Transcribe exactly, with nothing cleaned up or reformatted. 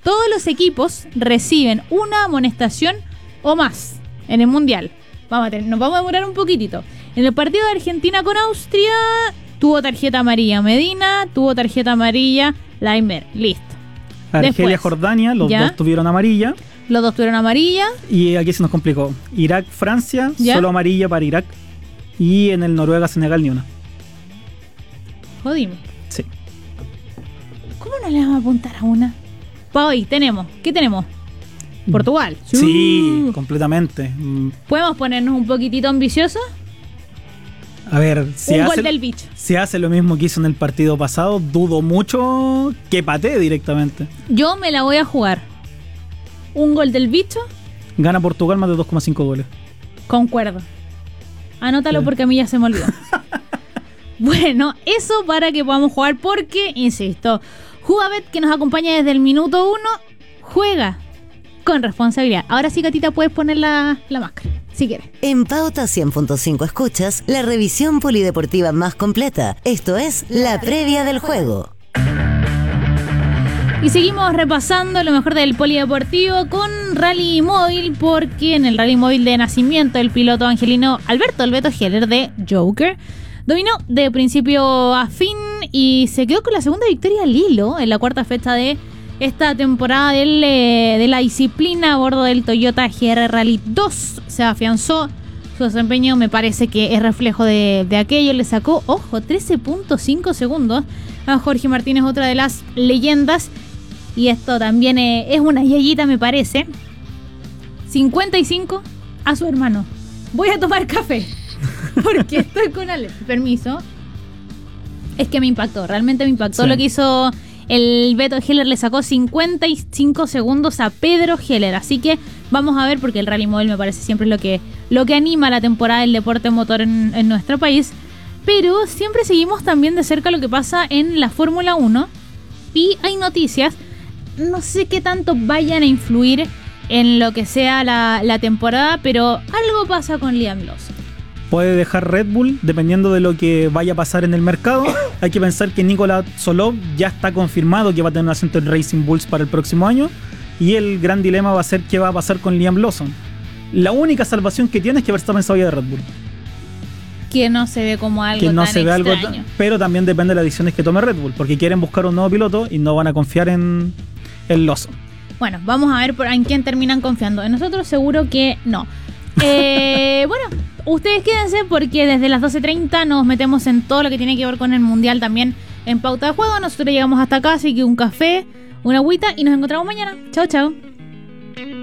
Todos los equipos reciben una amonestación o más en el Mundial. Vamos a tener, nos vamos a demorar un poquitito. En el partido de Argentina con Austria, tuvo tarjeta amarilla Medina, tuvo tarjeta amarilla Laimer. Listo. Argelia, Después, Jordania, los ¿ya? dos tuvieron amarilla. Los dos tuvieron amarilla. Y aquí se nos complicó. Irak, Francia, ¿Ya? solo amarilla para Irak. Y en el Noruega, Senegal, ni una. Jodimos. Sí. ¿Cómo no le vamos a apuntar a una? Para hoy tenemos. ¿Qué tenemos? Portugal. Sí, Uh. completamente. Mm, ¿Podemos ponernos un poquitito ambiciosos? A ver, si un hace, gol del bicho. si hace lo mismo que hizo en el partido pasado, dudo mucho que patee directamente. Yo me la voy a jugar. Un gol del bicho. Gana Portugal más de dos coma cinco goles. Concuerdo. Anótalo Sí. porque a mí ya se me olvidó. Bueno, eso para que podamos jugar porque, insisto, Jugabet, que nos acompaña desde el minuto uno, juega con responsabilidad. Ahora sí, Gatita, puedes poner la, la máscara, si quieres. En Pauta cien punto cinco escuchas la revisión polideportiva más completa. Esto es la previa del juego. Y seguimos repasando lo mejor del polideportivo con Rally Móvil, porque en el Rally Móvil de nacimiento el piloto angelino Alberto El Beto Heller de Joker dominó de principio a fin y se quedó con la segunda victoria al hilo en la cuarta fecha de esta temporada del, eh, de la disciplina a bordo del Toyota G R Rally dos. Se afianzó su desempeño, me parece que es reflejo de, de aquello. Le sacó, ojo, trece punto cinco segundos a Jorge Martínez, otra de las leyendas. Y esto también eh, es una yayita, me parece. cincuenta y cinco a su hermano. Voy a tomar café porque estoy con Ale. Permiso. Es que me impactó, realmente me impactó Sí. lo que hizo el Beto Heller. Le sacó cincuenta y cinco segundos a Pedro Heller. Así que vamos a ver, porque el Rally Móvil me parece siempre lo que, lo que anima la temporada del deporte motor en, en nuestro país. Pero siempre seguimos también de cerca lo que pasa en la Fórmula uno. Y hay noticias, no sé qué tanto vayan a influir en lo que sea la, la temporada, pero algo pasa con Liam Lawson. Puede dejar Red Bull dependiendo de lo que vaya a pasar en el mercado. Hay que pensar que Nicolás Solov ya está confirmado que va a tener un asiento en Racing Bulls para el próximo año. Y el gran dilema va a ser qué va a pasar con Liam Lawson. La única salvación que tiene es que Verstappen se vaya de Red Bull. Que no se ve como algo Que no tan se ve algo extraño. tan- pero también depende de las decisiones que tome Red Bull, porque quieren buscar un nuevo piloto y no van a confiar en el Lawson. Bueno, vamos a ver por en quién terminan confiando. En nosotros seguro que no. Eh, bueno, ustedes quédense porque desde las doce treinta nos metemos en todo lo que tiene que ver con el Mundial también en Pauta de Juego. Nosotros llegamos hasta acá, así que un café, una agüita y nos encontramos mañana. Chao, chao.